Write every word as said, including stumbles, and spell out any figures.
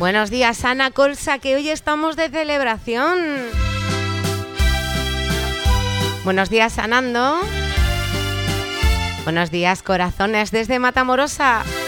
Buenos días, Ana Colsa, que hoy estamos de celebración. Buenos días, Sanando. Buenos días, corazones desde Matamorosa.